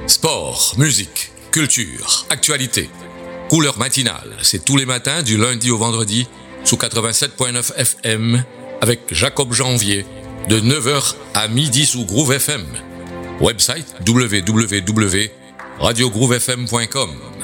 Sport, musique, culture, actualité. Couleur matinale, c'est tous les matins du lundi au vendredi sous 87.9 FM avec Jacob Janvier de 9h à midi sous Groove FM. Website www.radiogroovefm.com.